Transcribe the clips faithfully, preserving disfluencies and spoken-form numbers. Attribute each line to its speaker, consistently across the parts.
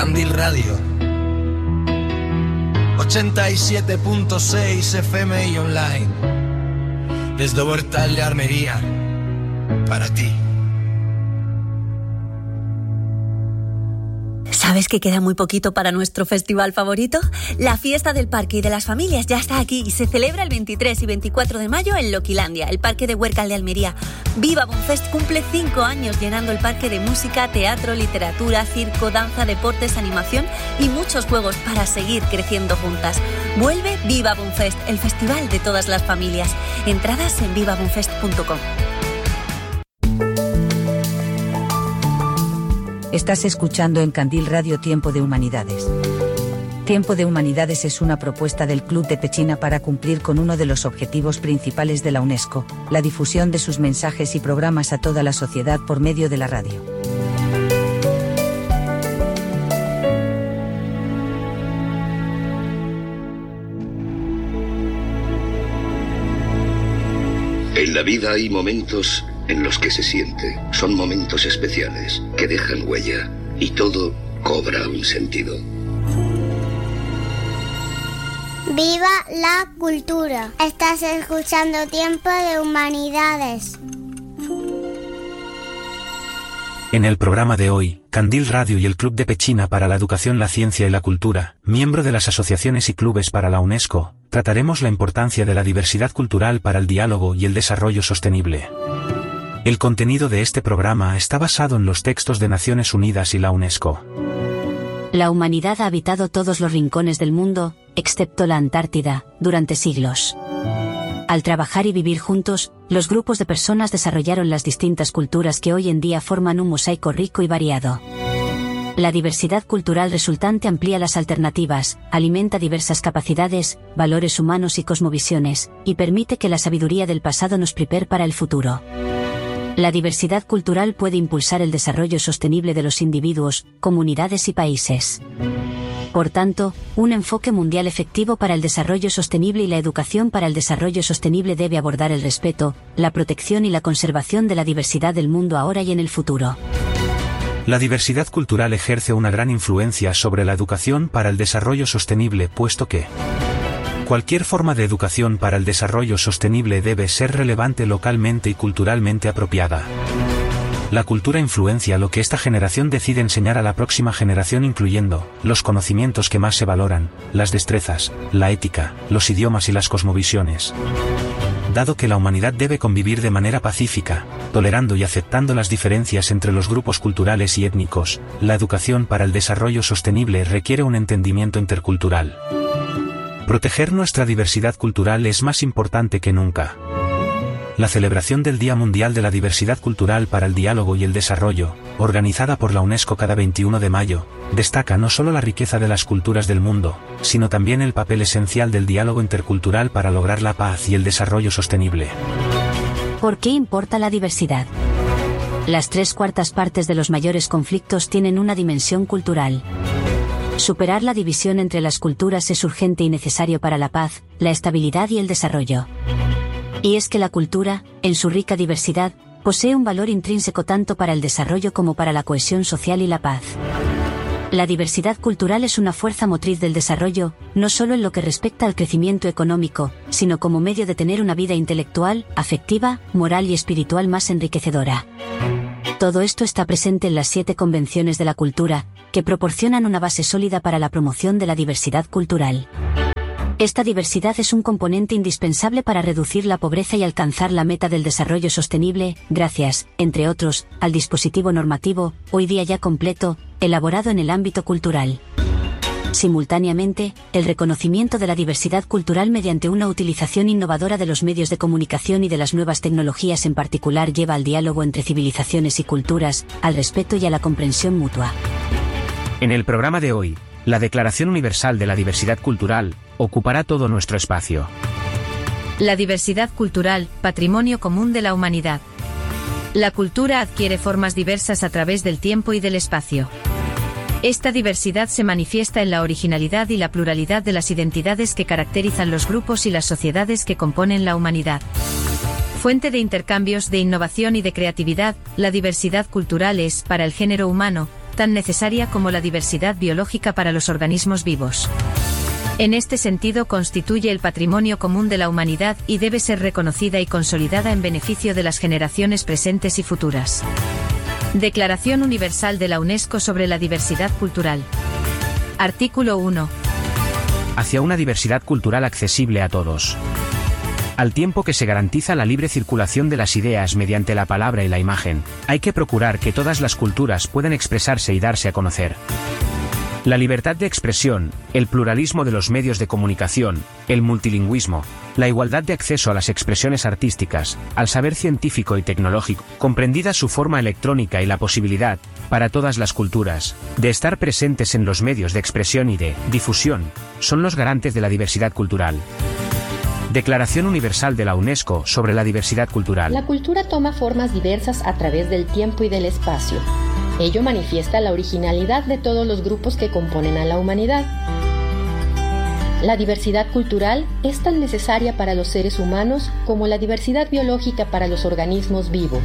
Speaker 1: Candil Radio ochenta y siete punto seis F M y online desde Hortal de Armería para ti.
Speaker 2: ¿Sabes que queda muy poquito para nuestro festival favorito? La Fiesta del Parque y de las Familias ya está aquí y se celebra el veintitrés y veinticuatro de mayo en Loquilandia, el Parque de Huércal de Almería. Viva Bonfest cumple cinco años llenando el parque de música, teatro, literatura, circo, danza, deportes, animación y muchos juegos para seguir creciendo juntas. Vuelve Viva Bonfest, el festival de todas las familias. Entradas en viva bonfest punto com.
Speaker 3: Estás escuchando en Candil Radio Tiempo de Humanidades. Tiempo de Humanidades es una propuesta del Club de Pechina para cumplir con uno de los objetivos principales de la UNESCO, la difusión de sus mensajes y programas a toda la sociedad por medio de la radio.
Speaker 4: En la vida hay momentos en los que se siente. Son momentos especiales que dejan huella y todo cobra un sentido.
Speaker 5: ¡Viva la cultura! Estás escuchando Tiempo de Humanidades.
Speaker 6: En el programa de hoy, Candil Radio y el Club de Pechina para la Educación, la Ciencia y la Cultura, miembro de las asociaciones y clubes para la UNESCO, trataremos la importancia de la diversidad cultural para el diálogo y el desarrollo sostenible. El contenido de este programa está basado en los textos de Naciones Unidas y la UNESCO.
Speaker 7: La humanidad ha habitado todos los rincones del mundo, excepto la Antártida, durante siglos. Al trabajar y vivir juntos, los grupos de personas desarrollaron las distintas culturas que hoy en día forman un mosaico rico y variado. La diversidad cultural resultante amplía las alternativas, alimenta diversas capacidades, valores humanos y cosmovisiones, y permite que la sabiduría del pasado nos prepare para el futuro. La diversidad cultural puede impulsar el desarrollo sostenible de los individuos, comunidades y países. Por tanto, un enfoque mundial efectivo para el desarrollo sostenible y la educación para el desarrollo sostenible debe abordar el respeto, la protección y la conservación de la diversidad del mundo ahora y en el futuro.
Speaker 6: La diversidad cultural ejerce una gran influencia sobre la educación para el desarrollo sostenible, puesto que cualquier forma de educación para el desarrollo sostenible debe ser relevante localmente y culturalmente apropiada. La cultura influencia lo que esta generación decide enseñar a la próxima generación, incluyendo los conocimientos que más se valoran, las destrezas, la ética, los idiomas y las cosmovisiones. Dado que la humanidad debe convivir de manera pacífica, tolerando y aceptando las diferencias entre los grupos culturales y étnicos, la educación para el desarrollo sostenible requiere un entendimiento intercultural. Proteger nuestra diversidad cultural es más importante que nunca. La celebración del Día Mundial de la Diversidad Cultural para el Diálogo y el Desarrollo, organizada por la UNESCO cada veintiuno de mayo, destaca no solo la riqueza de las culturas del mundo, sino también el papel esencial del diálogo intercultural para lograr la paz y el desarrollo sostenible.
Speaker 7: ¿Por qué importa la diversidad? Las tres cuartas partes de los mayores conflictos tienen una dimensión cultural. Superar la división entre las culturas es urgente y necesario para la paz, la estabilidad y el desarrollo. Y es que la cultura, en su rica diversidad, posee un valor intrínseco tanto para el desarrollo como para la cohesión social y la paz. La diversidad cultural es una fuerza motriz del desarrollo, no solo en lo que respecta al crecimiento económico, sino como medio de tener una vida intelectual, afectiva, moral y espiritual más enriquecedora. Todo esto está presente en las siete convenciones de la cultura, que proporcionan una base sólida para la promoción de la diversidad cultural. Esta diversidad es un componente indispensable para reducir la pobreza y alcanzar la meta del desarrollo sostenible, gracias, entre otros, al dispositivo normativo, hoy día ya completo, elaborado en el ámbito cultural. Simultáneamente, el reconocimiento de la diversidad cultural mediante una utilización innovadora de los medios de comunicación y de las nuevas tecnologías en particular lleva al diálogo entre civilizaciones y culturas, al respeto y a la comprensión mutua.
Speaker 8: En el programa de hoy, la Declaración Universal de la Diversidad Cultural ocupará todo nuestro espacio.
Speaker 9: La diversidad cultural, patrimonio común de la humanidad. La cultura adquiere formas diversas a través del tiempo y del espacio. Esta diversidad se manifiesta en la originalidad y la pluralidad de las identidades que caracterizan los grupos y las sociedades que componen la humanidad. Fuente de intercambios, de innovación y de creatividad, la diversidad cultural es, para el género humano, tan necesaria como la diversidad biológica para los organismos vivos. En este sentido constituye el patrimonio común de la humanidad y debe ser reconocida y consolidada en beneficio de las generaciones presentes y futuras. Declaración Universal de la UNESCO sobre la diversidad cultural. Artículo uno.
Speaker 8: Hacia una diversidad cultural accesible a todos. Al tiempo que se garantiza la libre circulación de las ideas mediante la palabra y la imagen, hay que procurar que todas las culturas puedan expresarse y darse a conocer. La libertad de expresión, el pluralismo de los medios de comunicación, el multilingüismo, la igualdad de acceso a las expresiones artísticas, al saber científico y tecnológico, comprendida su forma electrónica y la posibilidad, para todas las culturas, de estar presentes en los medios de expresión y de difusión, son los garantes de la diversidad cultural. Declaración Universal de la UNESCO sobre la diversidad cultural.
Speaker 10: La cultura toma formas diversas a través del tiempo y del espacio. Ello manifiesta la originalidad de todos los grupos que componen a la humanidad. La diversidad cultural es tan necesaria para los seres humanos como la diversidad biológica para los organismos vivos.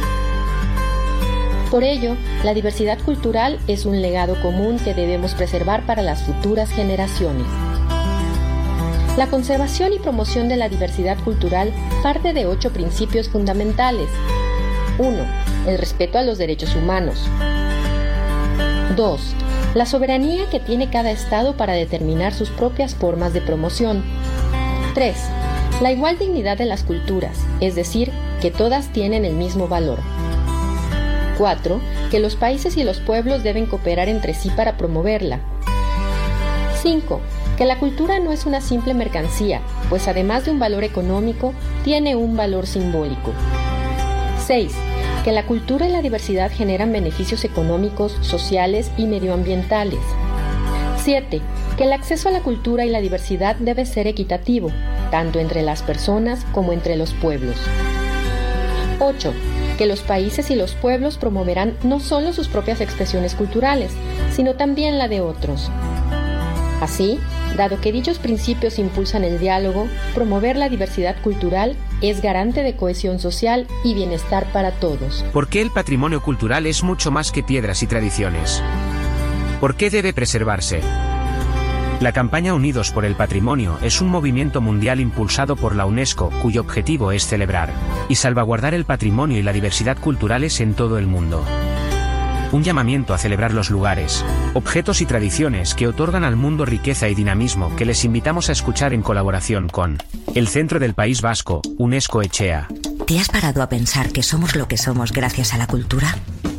Speaker 10: Por ello, la diversidad cultural es un legado común que debemos preservar para las futuras generaciones. La conservación y promoción de la diversidad cultural parte de ocho principios fundamentales. uno. El respeto a los derechos humanos. dos. La soberanía que tiene cada Estado para determinar sus propias formas de promoción. tres. La igual dignidad de las culturas, es decir, que todas tienen el mismo valor. cuatro. Que los países y los pueblos deben cooperar entre sí para promoverla. cinco. Que la cultura no es una simple mercancía, pues además de un valor económico, tiene un valor simbólico. seis. Que la cultura y la diversidad generan beneficios económicos, sociales y medioambientales. siete. Que el acceso a la cultura y la diversidad debe ser equitativo, tanto entre las personas como entre los pueblos. ocho. Que los países y los pueblos promoverán no solo sus propias expresiones culturales, sino también la de otros. Así, dado que dichos principios impulsan el diálogo, promover la diversidad cultural es garante de cohesión social y bienestar para todos.
Speaker 8: ¿Por qué el patrimonio cultural es mucho más que piedras y tradiciones? ¿Por qué debe preservarse? La campaña Unidos por el Patrimonio es un movimiento mundial impulsado por la UNESCO, cuyo objetivo es celebrar y salvaguardar el patrimonio y la diversidad culturales en todo el mundo. Un llamamiento a celebrar los lugares, objetos y tradiciones que otorgan al mundo riqueza y dinamismo que les invitamos a escuchar en colaboración con el Centro del País Vasco, UNESCO Etxea.
Speaker 11: ¿Te has parado a pensar que somos lo que somos gracias a la cultura?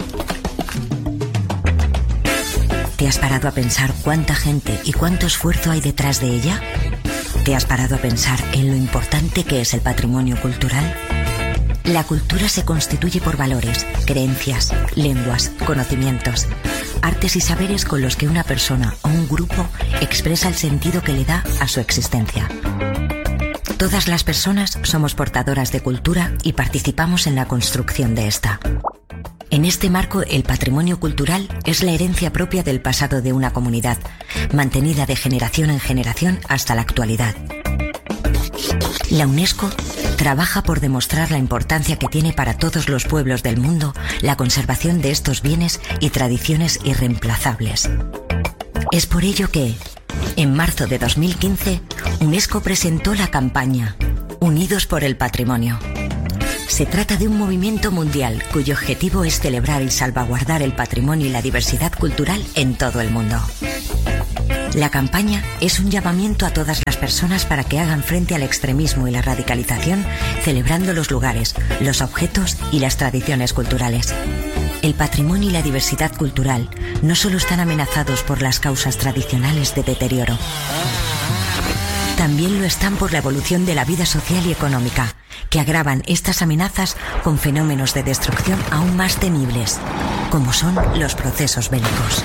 Speaker 11: ¿Te has parado a pensar cuánta gente y cuánto esfuerzo hay detrás de ella? ¿Te has parado a pensar en lo importante que es el patrimonio cultural? La cultura se constituye por valores, creencias, lenguas, conocimientos, artes y saberes con los que una persona o un grupo expresa el sentido que le da a su existencia. Todas las personas somos portadoras de cultura y participamos en la construcción de esta. En este marco, el patrimonio cultural es la herencia propia del pasado de una comunidad, mantenida de generación en generación hasta la actualidad. La UNESCO trabaja por demostrar la importancia que tiene para todos los pueblos del mundo la conservación de estos bienes y tradiciones irreemplazables. Es por ello que, en marzo de dos mil quince, UNESCO presentó la campaña Unidos por el Patrimonio. Se trata de un movimiento mundial cuyo objetivo es celebrar y salvaguardar el patrimonio y la diversidad cultural en todo el mundo. La campaña es un llamamiento a todas las personas para que hagan frente al extremismo y la radicalización, celebrando los lugares, los objetos y las tradiciones culturales. El patrimonio y la diversidad cultural no solo están amenazados por las causas tradicionales de deterioro, también lo están por la evolución de la vida social y económica, que agravan estas amenazas con fenómenos de destrucción aún más temibles, como son los procesos bélicos.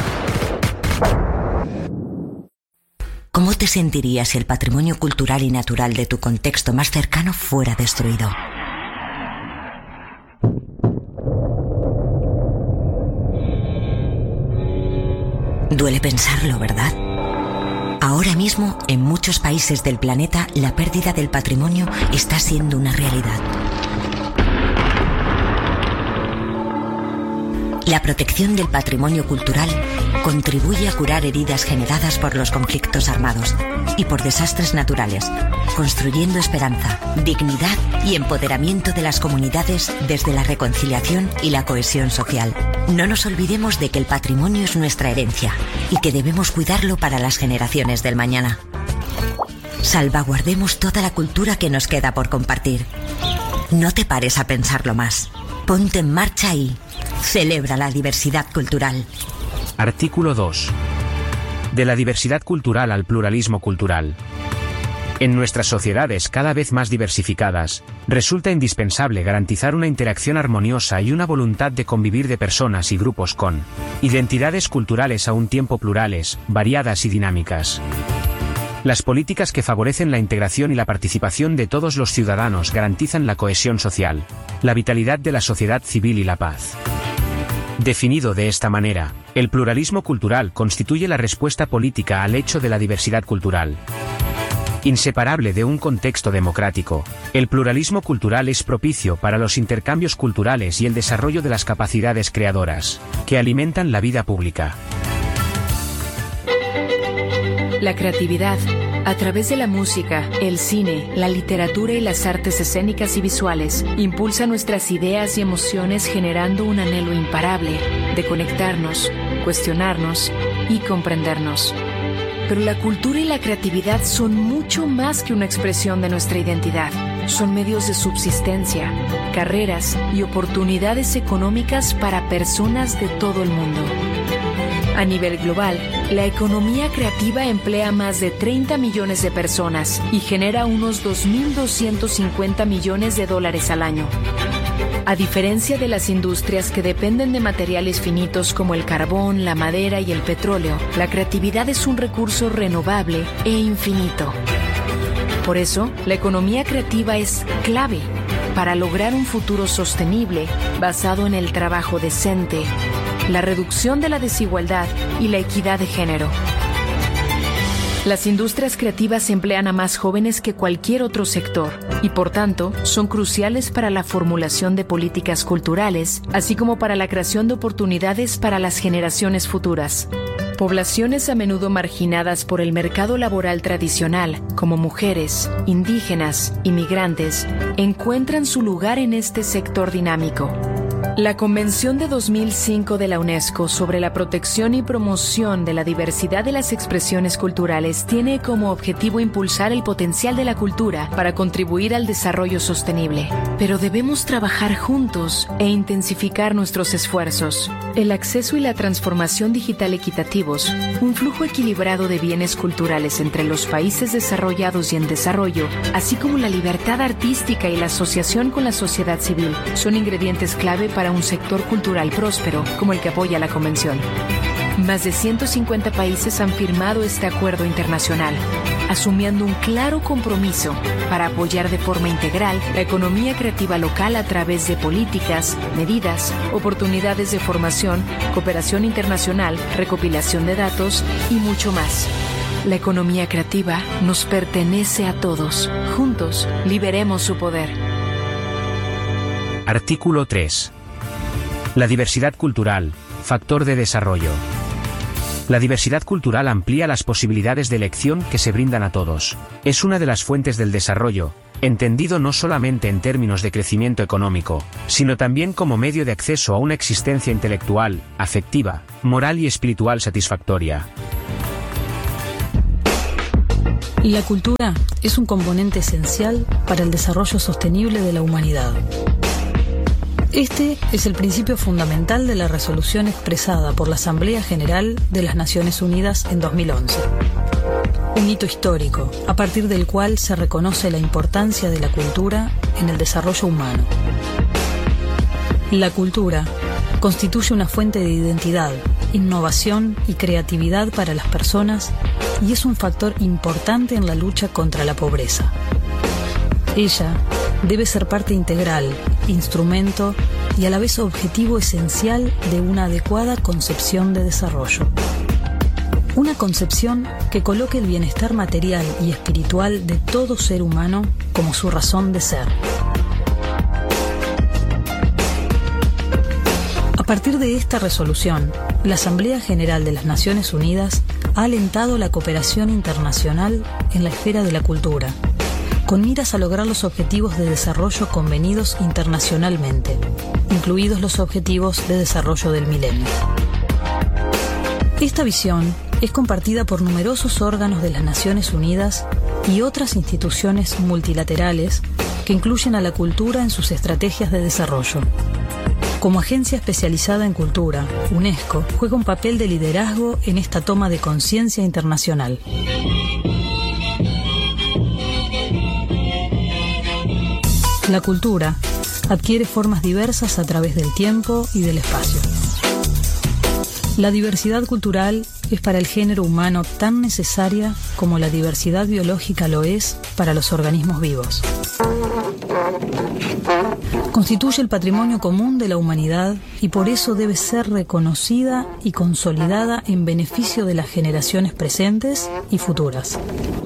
Speaker 11: ¿Cómo te sentirías si el patrimonio cultural y natural de tu contexto más cercano fuera destruido? Duele pensarlo, ¿verdad? Ahora mismo, en muchos países del planeta, la pérdida del patrimonio está siendo una realidad. La protección del patrimonio cultural contribuye a curar heridas generadas por los conflictos armados y por desastres naturales, construyendo esperanza, dignidad y empoderamiento de las comunidades desde la reconciliación y la cohesión social. No nos olvidemos de que el patrimonio es nuestra herencia y que debemos cuidarlo para las generaciones del mañana. Salvaguardemos toda la cultura que nos queda por compartir. No te pares a pensarlo más. Ponte en marcha y celebra la diversidad cultural.
Speaker 8: Artículo dos. De la diversidad cultural al pluralismo cultural. En nuestras sociedades cada vez más diversificadas, resulta indispensable garantizar una interacción armoniosa y una voluntad de convivir de personas y grupos con identidades culturales a un tiempo plurales, variadas y dinámicas. Las políticas que favorecen la integración y la participación de todos los ciudadanos garantizan la cohesión social, la vitalidad de la sociedad civil y la paz. Definido de esta manera, el pluralismo cultural constituye la respuesta política al hecho de la diversidad cultural. Inseparable de un contexto democrático, el pluralismo cultural es propicio para los intercambios culturales y el desarrollo de las capacidades creadoras, que alimentan la vida pública.
Speaker 12: La creatividad, a través de la música, el cine, la literatura y las artes escénicas y visuales, impulsa nuestras ideas y emociones generando un anhelo imparable de conectarnos, cuestionarnos y comprendernos. Pero la cultura y la creatividad son mucho más que una expresión de nuestra identidad. Son medios de subsistencia, carreras y oportunidades económicas para personas de todo el mundo. A nivel global, la economía creativa emplea más de treinta millones de personas y genera unos dos mil doscientos cincuenta millones de dólares al año. A diferencia de las industrias que dependen de materiales finitos como el carbón, la madera y el petróleo, la creatividad es un recurso renovable e infinito. Por eso, la economía creativa es clave para lograr un futuro sostenible basado en el trabajo decente, la reducción de la desigualdad y la equidad de género. Las industrias creativas emplean a más jóvenes que cualquier otro sector y, por tanto, son cruciales para la formulación de políticas culturales, así como para la creación de oportunidades para las generaciones futuras. Poblaciones a menudo marginadas por el mercado laboral tradicional, como mujeres, indígenas, inmigrantes, encuentran su lugar en este sector dinámico. La Convención de dos mil cinco de la UNESCO sobre la protección y promoción de la diversidad de las expresiones culturales tiene como objetivo impulsar el potencial de la cultura para contribuir al desarrollo sostenible. Pero debemos trabajar juntos e intensificar nuestros esfuerzos. El acceso y la transformación digital equitativos, un flujo equilibrado de bienes culturales entre los países desarrollados y en desarrollo, así como la libertad artística y la asociación con la sociedad civil, son ingredientes clave para un sector cultural próspero como el que apoya la Convención. Más de ciento cincuenta países han firmado este acuerdo internacional, asumiendo un claro compromiso para apoyar de forma integral la economía creativa local a través de políticas, medidas, oportunidades de formación, cooperación internacional, recopilación de datos y mucho más. La economía creativa nos pertenece a todos. Juntos, liberemos su poder.
Speaker 8: Artículo tres. La diversidad cultural, factor de desarrollo. La diversidad cultural amplía las posibilidades de elección que se brindan a todos. Es una de las fuentes del desarrollo, entendido no solamente en términos de crecimiento económico, sino también como medio de acceso a una existencia intelectual, afectiva, moral y espiritual satisfactoria.
Speaker 13: La cultura es un componente esencial para el desarrollo sostenible de la humanidad. Este es el principio fundamental de la resolución expresada por la Asamblea General de las Naciones Unidas en dos mil once. Un hito histórico, a partir del cual se reconoce la importancia de la cultura en el desarrollo humano. La cultura constituye una fuente de identidad, innovación y creatividad para las personas y es un factor importante en la lucha contra la pobreza. Ella debe ser parte integral, instrumento y a la vez objetivo esencial de una adecuada concepción de desarrollo. Una concepción que coloque el bienestar material y espiritual de todo ser humano como su razón de ser. partir de esta resolución, la Asamblea General de las Naciones Unidas ha alentado la cooperación internacional en la esfera de la cultura, con miras a lograr los objetivos de desarrollo convenidos internacionalmente, incluidos los objetivos de desarrollo del milenio. Esta visión es compartida por numerosos órganos de las Naciones Unidas y otras instituciones multilaterales que incluyen a la cultura en sus estrategias de desarrollo. Como agencia especializada en cultura, UNESCO juega un papel de liderazgo en esta toma de conciencia internacional. La cultura adquiere formas diversas a través del tiempo y del espacio. La diversidad cultural es para el género humano tan necesaria como la diversidad biológica lo es para los organismos vivos. Constituye el patrimonio común de la humanidad y por eso debe ser reconocida y consolidada en beneficio de las generaciones presentes y futuras.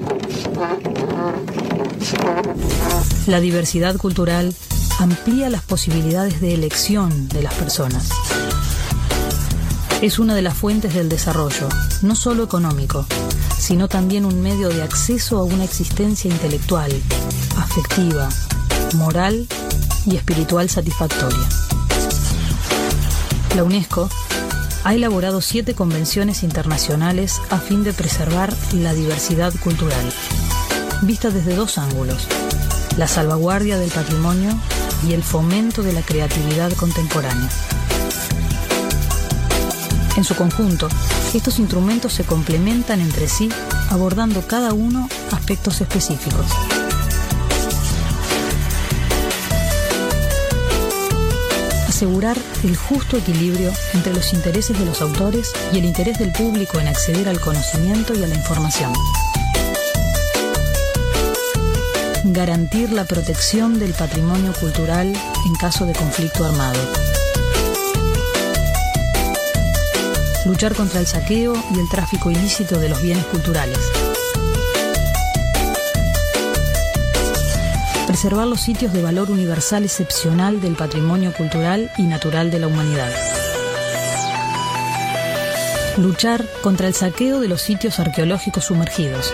Speaker 13: La diversidad cultural amplía las posibilidades de elección de las personas. Es una de las fuentes del desarrollo, no solo económico, sino también un medio de acceso a una existencia intelectual, afectiva, moral y espiritual satisfactoria. La UNESCO ha elaborado siete convenciones internacionales a fin de preservar la diversidad cultural, vista desde dos ángulos: la salvaguardia del patrimonio y el fomento de la creatividad contemporánea. En su conjunto, estos instrumentos se complementan entre sí, abordando cada uno aspectos específicos. Asegurar el justo equilibrio entre los intereses de los autores y el interés del público en acceder al conocimiento y a la información. Garantir la protección del patrimonio cultural en caso de conflicto armado. Luchar contra el saqueo y el tráfico ilícito de los bienes culturales. Preservar los sitios de valor universal excepcional del patrimonio cultural y natural de la humanidad. Luchar contra el saqueo de los sitios arqueológicos sumergidos.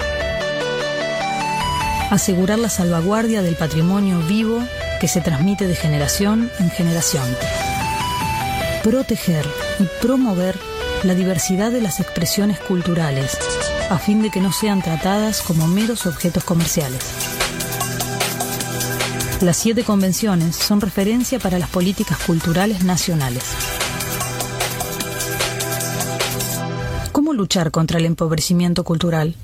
Speaker 13: Asegurar la salvaguardia del patrimonio vivo que se transmite de generación en generación. Proteger y promover la diversidad de las expresiones culturales, a fin de que no sean tratadas como meros objetos comerciales. Las siete convenciones son referencia para las políticas culturales nacionales. ¿Cómo luchar contra el empobrecimiento cultural?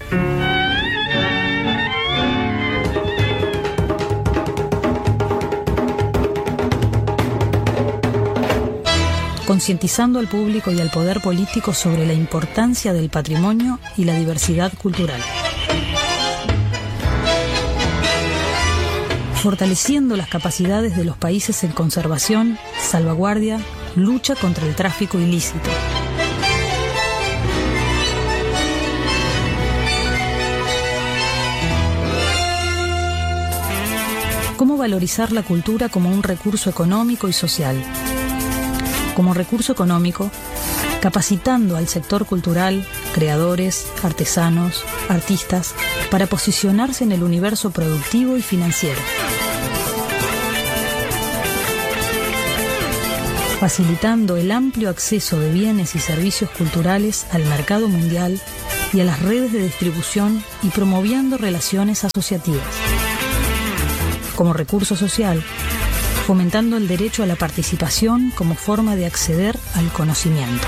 Speaker 13: Concientizando al público y al poder político sobre la importancia del patrimonio y la diversidad cultural. Fortaleciendo las capacidades de los países en conservación, salvaguardia, lucha contra el tráfico ilícito. ¿Cómo valorizar la cultura como un recurso económico y social? Como recurso económico, capacitando al sector cultural, creadores, artesanos, artistas, para posicionarse en el universo productivo y financiero. Facilitando el amplio acceso de bienes y servicios culturales al mercado mundial y a las redes de distribución y promoviendo relaciones asociativas. Como recurso social, fomentando el derecho a la participación como forma de acceder al conocimiento.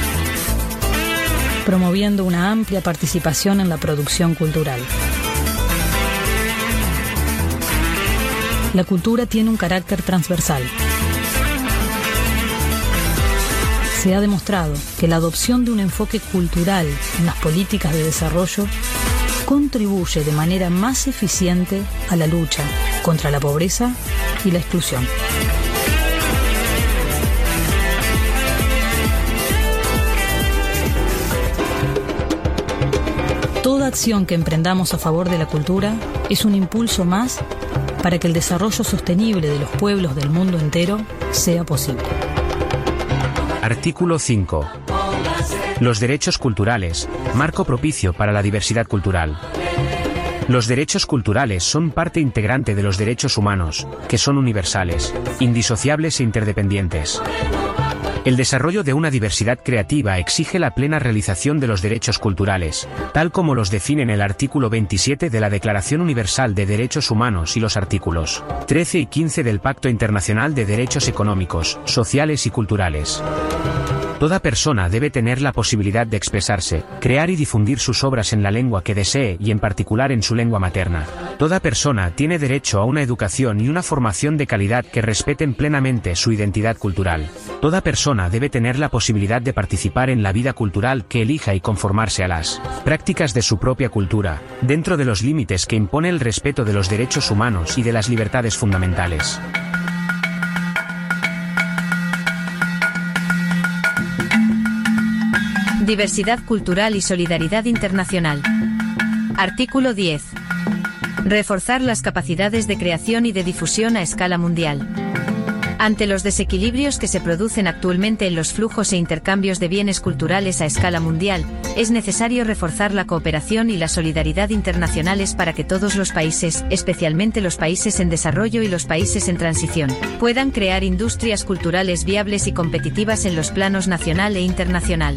Speaker 13: Promoviendo una amplia participación en la producción cultural. La cultura tiene un carácter transversal. Se ha demostrado que la adopción de un enfoque cultural en las políticas de desarrollo contribuye de manera más eficiente a la lucha contra la pobreza y la exclusión. Toda acción que emprendamos a favor de la cultura es un impulso más para que el desarrollo sostenible de los pueblos del mundo entero sea posible.
Speaker 8: Artículo cinco. Los derechos culturales, marco propicio para la diversidad cultural. Los derechos culturales son parte integrante de los derechos humanos, que son universales, indisociables e interdependientes. El desarrollo de una diversidad creativa exige la plena realización de los derechos culturales, tal como los define en el artículo veintisiete de la Declaración Universal de Derechos Humanos y los artículos trece y quince del Pacto Internacional de Derechos Económicos, Sociales y Culturales. Toda persona debe tener la posibilidad de expresarse, crear y difundir sus obras en la lengua que desee y en particular en su lengua materna. Toda persona tiene derecho a una educación y una formación de calidad que respeten plenamente su identidad cultural. Toda persona debe tener la posibilidad de participar en la vida cultural que elija y conformarse a las prácticas de su propia cultura, dentro de los límites que impone el respeto de los derechos humanos y de las libertades fundamentales.
Speaker 9: Diversidad cultural y solidaridad internacional. Artículo diez. Reforzar las capacidades de creación y de difusión a escala mundial. Ante los desequilibrios que se producen actualmente en los flujos e intercambios de bienes culturales a escala mundial, es necesario reforzar la cooperación y la solidaridad internacionales para que todos los países, especialmente los países en desarrollo y los países en transición, puedan crear industrias culturales viables y competitivas en los planos nacional e internacional.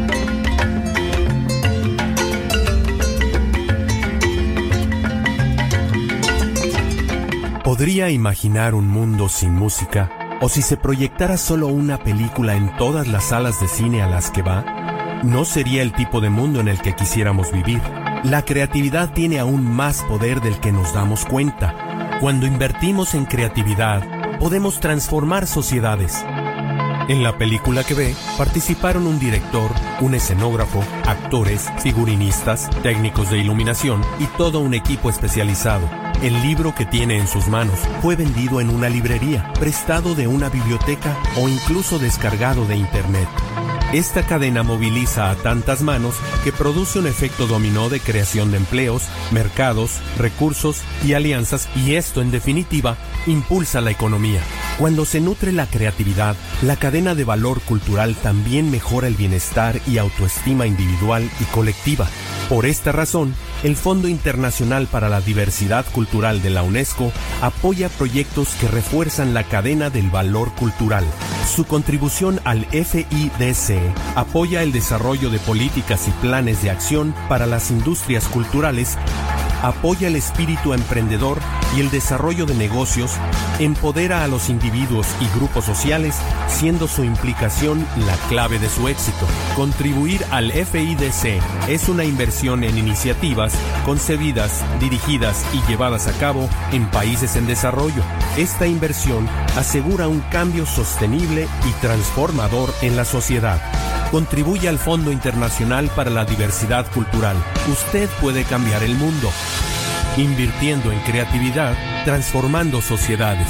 Speaker 14: ¿Podría imaginar un mundo sin música? ¿O si se proyectara solo una película en todas las salas de cine a las que va? No sería el tipo de mundo en el que quisiéramos vivir. La creatividad tiene aún más poder del que nos damos cuenta. Cuando invertimos en creatividad, podemos transformar sociedades. En la película que ve, participaron un director, un escenógrafo, actores, figurinistas, técnicos de iluminación y todo un equipo especializado. El libro que tiene en sus manos fue vendido en una librería, prestado de una biblioteca o incluso descargado de internet. Esta cadena moviliza a tantas manos que produce un efecto dominó de creación de empleos, mercados, recursos y alianzas, y esto, en definitiva, impulsa la economía. Cuando se nutre la creatividad, la cadena de valor cultural también mejora el bienestar y autoestima individual y colectiva. Por esta razón, el Fondo Internacional para la Diversidad Cultural de la UNESCO apoya proyectos que refuerzan la cadena del valor cultural. Su contribución al F I D C apoya el desarrollo de políticas y planes de acción para las industrias culturales, apoya el espíritu emprendedor y el desarrollo de negocios, empodera a los individuos y grupos sociales, siendo su implicación la clave de su éxito. Contribuir al F I D C es una inversión en iniciativas concebidas, dirigidas y llevadas a cabo en países en desarrollo. Esta inversión asegura un cambio sostenible y transformador en la sociedad. Contribuye al Fondo Internacional para la Diversidad Cultural. Usted puede cambiar el mundo. Invirtiendo en creatividad, transformando sociedades.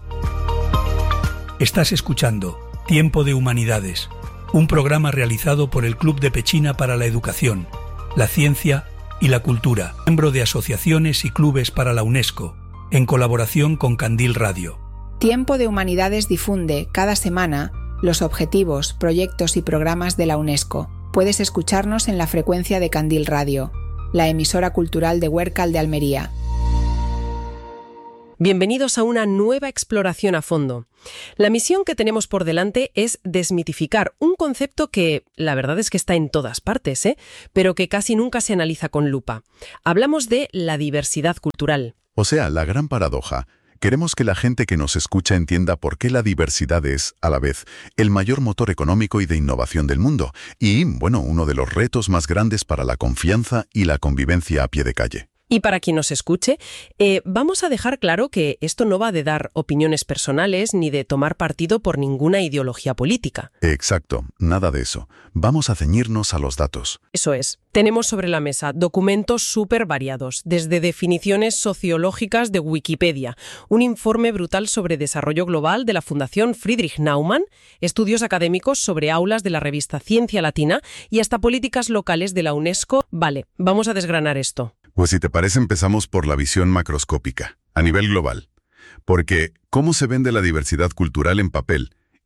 Speaker 15: Estás escuchando Tiempo de Humanidades, un programa realizado por el Club de Pechina para la Educación, la Ciencia y la Cultura, miembro de asociaciones y clubes para la UNESCO, en colaboración con Candil Radio.
Speaker 16: Tiempo de Humanidades difunde cada semana los objetivos, proyectos y programas de la UNESCO. Puedes escucharnos en la frecuencia de Candil Radio, la emisora cultural de Huércal de Almería.
Speaker 17: Bienvenidos a una nueva exploración a fondo. La misión que tenemos por delante es desmitificar un concepto que, la verdad es que está en todas partes, ¿eh? pero que casi nunca se analiza con lupa. Hablamos de la diversidad cultural.
Speaker 18: O sea, la gran paradoja. Queremos que la gente que nos escucha entienda por qué la diversidad es, a la vez, el mayor motor económico y de innovación del mundo, y, bueno, uno de los retos más grandes para la confianza y la convivencia a pie de calle.
Speaker 17: Y para quien nos escuche, eh, vamos a dejar claro que esto no va de dar opiniones personales ni de tomar partido por ninguna ideología política.
Speaker 18: Exacto, nada de eso. Vamos a ceñirnos a los datos.
Speaker 17: Eso es. Tenemos sobre la mesa documentos súper variados, desde definiciones sociológicas de Wikipedia, un informe brutal sobre desarrollo global de la Fundación Friedrich Naumann, estudios académicos sobre aulas de la revista Ciencia Latina y hasta políticas locales de la UNESCO. Vale, vamos a desgranar esto.
Speaker 18: Pues si te parece, empezamos por la visión macroscópica, a nivel global. Porque, ¿cómo se vende la diversidad cultural en papel?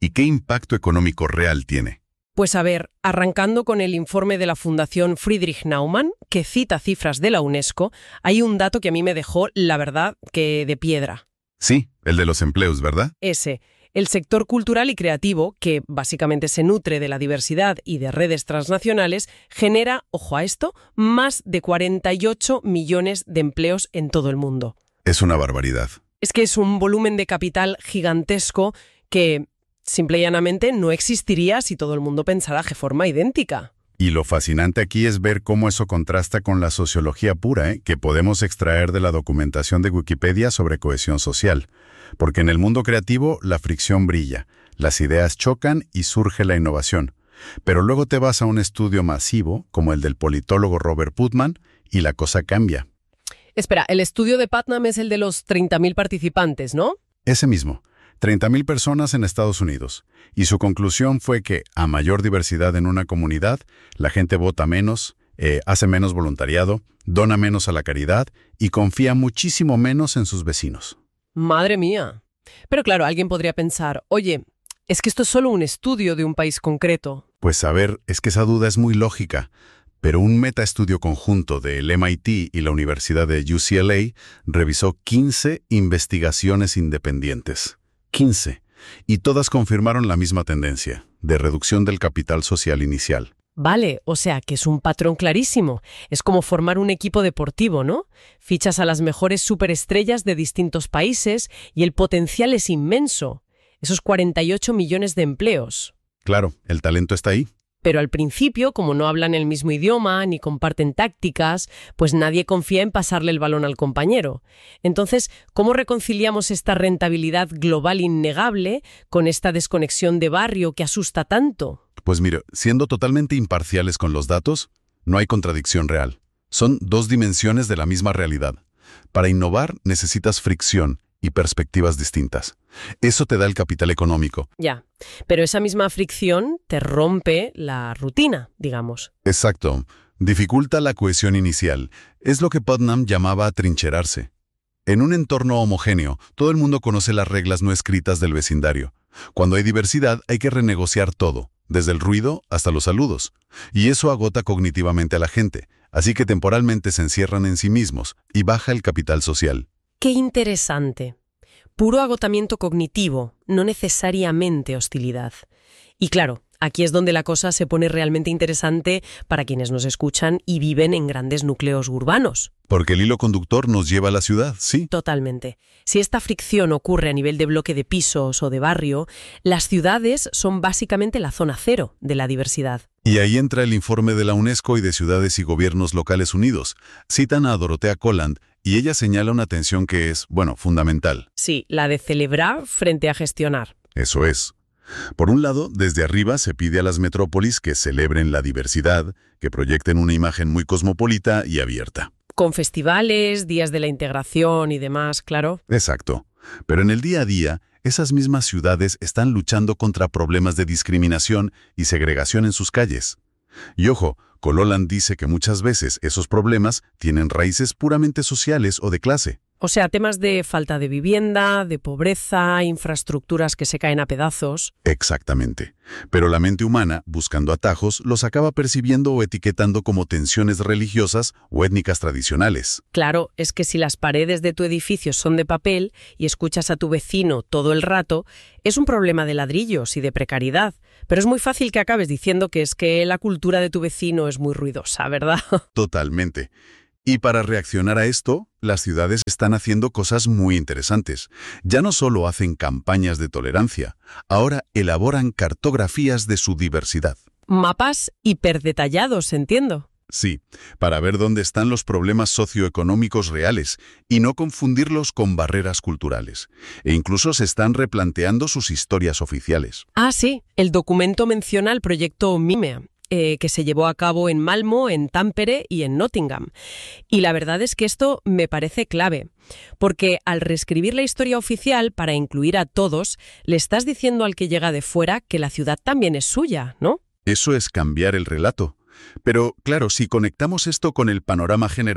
Speaker 18: ¿Y qué impacto económico real tiene?
Speaker 17: Pues a ver, arrancando con el informe de la Fundación Friedrich Naumann, que cita cifras de la UNESCO, hay un dato que a mí me dejó, la verdad, que de piedra.
Speaker 18: Sí, el de los empleos, ¿verdad?
Speaker 17: Ese. El sector cultural y creativo, que básicamente se nutre de la diversidad y de redes transnacionales, genera, ojo a esto, más de cuarenta y ocho millones de empleos en todo el mundo.
Speaker 18: Es una barbaridad.
Speaker 17: Es que es un volumen de capital gigantesco que, simple y llanamente, no existiría si todo el mundo pensara de forma idéntica.
Speaker 18: Y lo fascinante aquí es ver cómo eso contrasta con la sociología pura, ¿eh? que podemos extraer de la documentación de Wikipedia sobre cohesión social. Porque en el mundo creativo la fricción brilla, las ideas chocan y surge la innovación. Pero luego te vas a un estudio masivo, como el del politólogo Robert Putnam, y la cosa cambia.
Speaker 17: Espera, el estudio de Putnam es el de los treinta mil participantes, ¿no?
Speaker 18: Ese mismo. treinta mil personas en Estados Unidos. Y su conclusión fue que, a mayor diversidad en una comunidad, la gente vota menos, eh, hace menos voluntariado, dona menos a la caridad y confía muchísimo menos en sus vecinos.
Speaker 17: Madre mía. Pero claro, alguien podría pensar, oye, es que esto es solo un estudio de un país concreto.
Speaker 18: Pues a ver, es que esa duda es muy lógica. Pero un metaestudio conjunto del M I T y la Universidad de U C L A revisó quince investigaciones independientes. quince. Y todas confirmaron la misma tendencia, de reducción del capital social inicial.
Speaker 17: Vale, o sea que es un patrón clarísimo. Es como formar un equipo deportivo, ¿no? Fichas a las mejores superestrellas de distintos países y el potencial es inmenso. Esos cuarenta y ocho millones de empleos.
Speaker 18: Claro, el talento está ahí.
Speaker 17: Pero al principio, como no hablan el mismo idioma ni comparten tácticas, pues nadie confía en pasarle el balón al compañero. Entonces, ¿cómo reconciliamos esta rentabilidad global innegable con esta desconexión de barrio que asusta tanto?
Speaker 18: Pues mire, siendo totalmente imparciales con los datos, no hay contradicción real. Son dos dimensiones de la misma realidad. Para innovar necesitas fricción y perspectivas distintas. Eso te da el capital económico.
Speaker 17: Ya, pero esa misma fricción te rompe la rutina, digamos.
Speaker 18: Exacto. Dificulta la cohesión inicial. Es lo que Putnam llamaba atrincherarse. En un entorno homogéneo, todo el mundo conoce las reglas no escritas del vecindario. Cuando hay diversidad, hay que renegociar todo, desde el ruido hasta los saludos. Y eso agota cognitivamente a la gente, así que temporalmente se encierran en sí mismos y baja el capital social.
Speaker 17: ¡Qué interesante! Puro agotamiento cognitivo, no necesariamente hostilidad. Y claro, aquí es donde la cosa se pone realmente interesante para quienes nos escuchan y viven en grandes núcleos urbanos.
Speaker 18: Porque el hilo conductor nos lleva a la ciudad, sí.
Speaker 17: Totalmente. Si esta fricción ocurre a nivel de bloque de pisos o de barrio, las ciudades son básicamente la zona cero de la diversidad.
Speaker 18: Y ahí entra el informe de la UNESCO y de Ciudades y Gobiernos Locales Unidos. Citan a Dorothea Colland y ella señala una tensión que es, bueno, fundamental.
Speaker 17: Sí, la de celebrar frente a gestionar.
Speaker 18: Eso es. Por un lado, desde arriba se pide a las metrópolis que celebren la diversidad, que proyecten una imagen muy cosmopolita y abierta.
Speaker 17: Con festivales, días de la integración y demás, claro.
Speaker 18: Exacto. Pero en el día a día, esas mismas ciudades están luchando contra problemas de discriminación y segregación en sus calles. Y ojo, Colland dice que muchas veces esos problemas tienen raíces puramente sociales o de clase.
Speaker 17: O sea, temas de falta de vivienda, de pobreza, infraestructuras que se caen a pedazos.
Speaker 18: Exactamente. Pero la mente humana, buscando atajos, los acaba percibiendo o etiquetando como tensiones religiosas o étnicas tradicionales.
Speaker 17: Claro, es que si las paredes de tu edificio son de papel y escuchas a tu vecino todo el rato, es un problema de ladrillos y de precariedad. Pero es muy fácil que acabes diciendo que es que la cultura de tu vecino es muy ruidosa, ¿verdad?
Speaker 18: Totalmente. Y para reaccionar a esto, las ciudades están haciendo cosas muy interesantes. Ya no solo hacen campañas de tolerancia, ahora elaboran cartografías de su diversidad.
Speaker 17: Mapas hiperdetallados, entiendo.
Speaker 18: Sí, para ver dónde están los problemas socioeconómicos reales y no confundirlos con barreras culturales. E incluso se están replanteando sus historias oficiales.
Speaker 17: Ah, sí, el documento menciona el proyecto MIMEA. Eh, que se llevó a cabo en Malmö, en Tampere y en Nottingham. Y la verdad es que esto me parece clave, porque al reescribir la historia oficial para incluir a todos, le estás diciendo al que llega de fuera que la ciudad también es suya, ¿no?
Speaker 18: Eso es cambiar el relato. Pero, claro, si conectamos esto con el panorama general,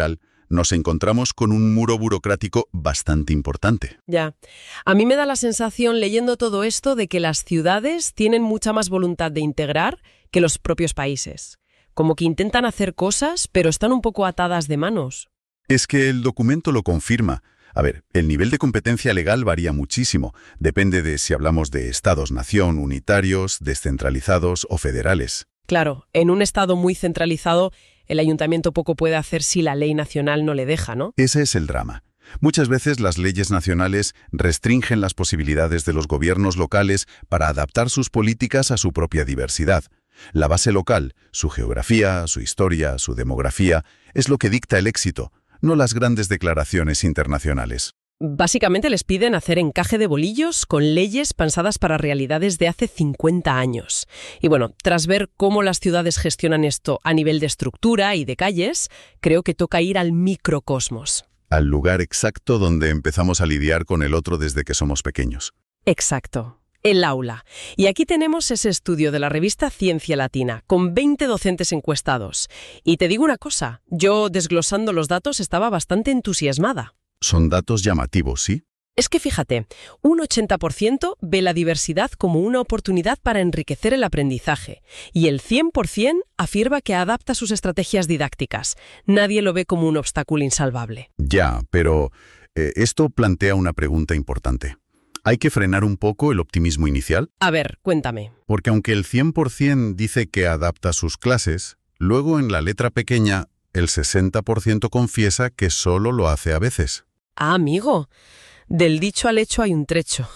Speaker 18: nos encontramos con un muro burocrático bastante importante.
Speaker 17: Ya. A mí me da la sensación, leyendo todo esto, de que las ciudades tienen mucha más voluntad de integrar que los propios países. Como que intentan hacer cosas, pero están un poco atadas de manos.
Speaker 18: Es que el documento lo confirma. A ver, el nivel de competencia legal varía muchísimo. Depende de si hablamos de estados-nación unitarios, descentralizados o federales.
Speaker 17: Claro, en un estado muy centralizado, el ayuntamiento poco puede hacer si la ley nacional no le deja, ¿no?
Speaker 18: Ese es el drama. Muchas veces las leyes nacionales restringen las posibilidades de los gobiernos locales para adaptar sus políticas a su propia diversidad. La base local, su geografía, su historia, su demografía, es lo que dicta el éxito, no las grandes declaraciones internacionales.
Speaker 17: Básicamente les piden hacer encaje de bolillos con leyes pensadas para realidades de hace cincuenta años. Y bueno, tras ver cómo las ciudades gestionan esto a nivel de estructura y de calles, creo que toca ir al microcosmos.
Speaker 18: Al lugar exacto donde empezamos a lidiar con el otro desde que somos pequeños.
Speaker 17: Exacto. El aula. Y aquí tenemos ese estudio de la revista Ciencia Latina, con veinte docentes encuestados. Y te digo una cosa, yo desglosando los datos estaba bastante entusiasmada.
Speaker 18: Son datos llamativos, ¿sí?
Speaker 17: Es que fíjate, un ochenta por ciento ve la diversidad como una oportunidad para enriquecer el aprendizaje y el cien por ciento afirma que adapta sus estrategias didácticas. Nadie lo ve como un obstáculo insalvable.
Speaker 18: Ya, pero eh, esto plantea una pregunta importante. ¿Hay que frenar un poco el optimismo inicial?
Speaker 17: A ver, cuéntame.
Speaker 18: Porque aunque el cien por ciento dice que adapta sus clases, luego en la letra pequeña el sesenta por ciento confiesa que solo lo hace a veces.
Speaker 17: Ah, amigo, del dicho al hecho hay un trecho.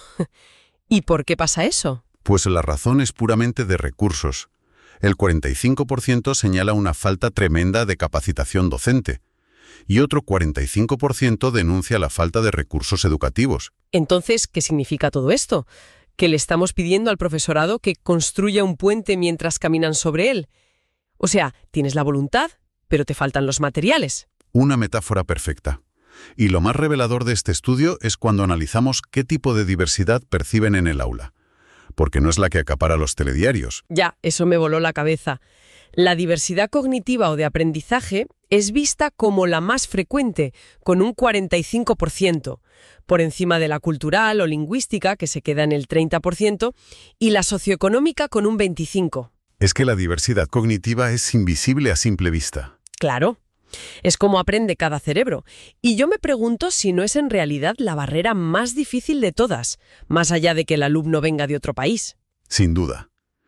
Speaker 17: ¿Y por qué pasa eso?
Speaker 18: Pues la razón es puramente de recursos. El cuarenta y cinco por ciento señala una falta tremenda de capacitación docente y otro cuarenta y cinco por ciento denuncia la falta de recursos educativos.
Speaker 17: Entonces, ¿qué significa todo esto? ¿Que le estamos pidiendo al profesorado que construya un puente mientras caminan sobre él? O sea, tienes la voluntad, pero te faltan los materiales.
Speaker 18: Una metáfora perfecta. Y lo más revelador de este estudio es cuando analizamos qué tipo de diversidad perciben en el aula. Porque no es la que acapara los telediarios.
Speaker 17: Ya, eso me voló la cabeza. La diversidad cognitiva o de aprendizaje es vista como la más frecuente, con un cuarenta y cinco por ciento, por encima de la cultural o lingüística, que se queda en el treinta por ciento, y la socioeconómica con un veinticinco por ciento.
Speaker 18: Es que la diversidad cognitiva es invisible a simple vista.
Speaker 17: Claro. Es como aprende cada cerebro. Y yo me pregunto si no es en realidad la barrera más difícil de todas, más allá de que el alumno venga de otro país.
Speaker 18: Sin duda.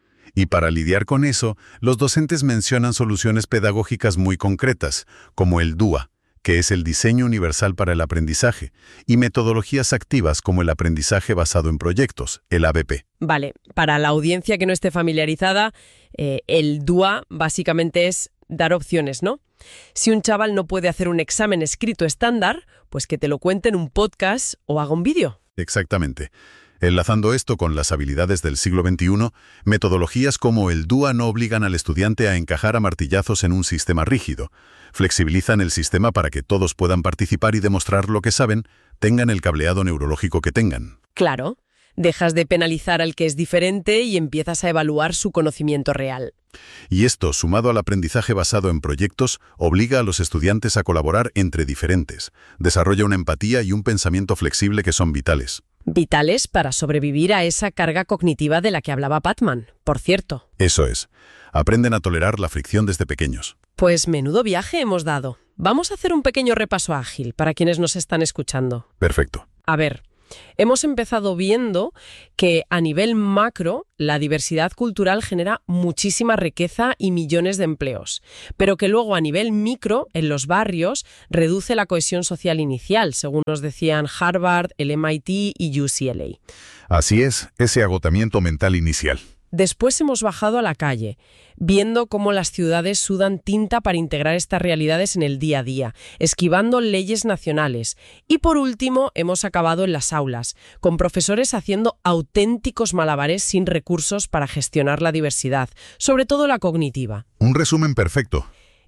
Speaker 18: Y para lidiar con eso, los docentes mencionan soluciones pedagógicas muy concretas, como el D U A, que es el Diseño Universal para el Aprendizaje, y metodologías activas como el aprendizaje basado en proyectos, el A B P.
Speaker 17: Vale, para la audiencia que no esté familiarizada, eh, el D U A básicamente es dar opciones, ¿no? Si un chaval no puede hacer un examen escrito estándar, pues que te lo cuente en un podcast o haga un vídeo.
Speaker 18: Exactamente. Enlazando esto con las habilidades del siglo veintiuno, metodologías como el D U A no obligan al estudiante a encajar a martillazos en un sistema rígido. Flexibilizan el sistema para que todos puedan participar y demostrar lo que saben, tengan el cableado neurológico que tengan.
Speaker 17: Claro. Dejas de penalizar al que es diferente y empiezas a evaluar su conocimiento real.
Speaker 18: Y esto, sumado al aprendizaje basado en proyectos, obliga a los estudiantes a colaborar entre diferentes. Desarrolla una empatía y un pensamiento flexible que son vitales.
Speaker 17: Vitales para sobrevivir a esa carga cognitiva de la que hablaba Patman, por cierto.
Speaker 18: Eso es. Aprenden a tolerar la fricción desde pequeños.
Speaker 17: Pues menudo viaje hemos dado. Vamos a hacer un pequeño repaso ágil para quienes nos están escuchando.
Speaker 18: Perfecto.
Speaker 17: A ver, hemos empezado viendo que a nivel macro la diversidad cultural genera muchísima riqueza y millones de empleos, pero que luego a nivel micro, en los barrios, reduce la cohesión social inicial, según nos decían Harvard, el M I T y U C L A.
Speaker 18: Así es, ese agotamiento mental inicial.
Speaker 17: Después hemos bajado a la calle, viendo cómo las ciudades sudan tinta para integrar estas realidades en el día a día, esquivando leyes nacionales. Y por último, hemos acabado en las aulas, con profesores haciendo auténticos malabares sin recursos para gestionar la diversidad, sobre todo la cognitiva.
Speaker 18: Un resumen perfecto.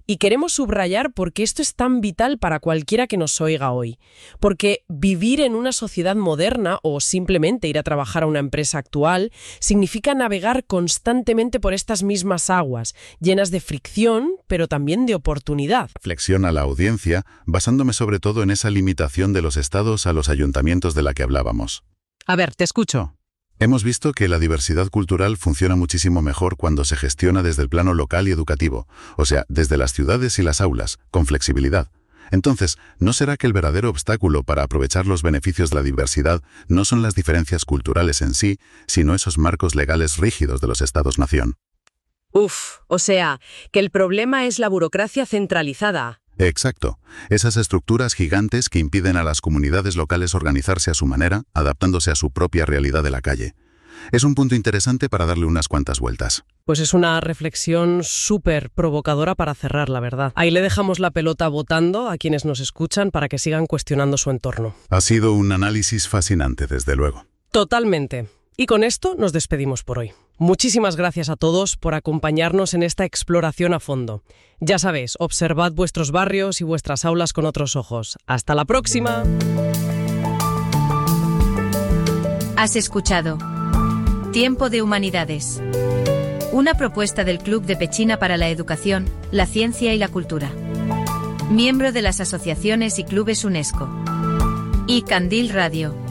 Speaker 17: Y queremos subrayar por qué esto es tan vital para cualquiera que nos oiga hoy. Porque vivir en una sociedad moderna o simplemente ir a trabajar a una empresa actual significa navegar constantemente por estas mismas aguas, llenas de fricción, pero también de oportunidad.
Speaker 18: Flexiona la audiencia, basándome sobre todo en esa limitación de los estados a los ayuntamientos de la que hablábamos.
Speaker 17: A ver, te escucho.
Speaker 18: Hemos visto que la diversidad cultural funciona muchísimo mejor cuando se gestiona desde el plano local y educativo, o sea, desde las ciudades y las aulas, con flexibilidad. Entonces, ¿no será que el verdadero obstáculo para aprovechar los beneficios de la diversidad no son las diferencias culturales en sí, sino esos marcos legales rígidos de los Estados-nación?
Speaker 17: Uf, o sea, que el problema es la burocracia centralizada.
Speaker 18: Exacto. Esas estructuras gigantes que impiden a las comunidades locales organizarse a su manera, adaptándose a su propia realidad de la calle. Es un punto interesante para darle unas cuantas vueltas.
Speaker 17: Pues es una reflexión súper provocadora para cerrar, la verdad. Ahí le dejamos la pelota votando a quienes nos escuchan para que sigan cuestionando su entorno.
Speaker 18: Ha sido un análisis fascinante, desde luego.
Speaker 17: Totalmente. Y con esto nos despedimos por hoy. Muchísimas gracias a todos por acompañarnos en esta exploración a fondo. Ya sabéis, observad vuestros barrios y vuestras aulas con otros ojos. ¡Hasta la próxima!
Speaker 9: Has escuchado Tiempo de Humanidades, una propuesta del Club de Pechina para la Educación, la Ciencia y la Cultura, miembro de las asociaciones y clubes UNESCO, y Candil Radio.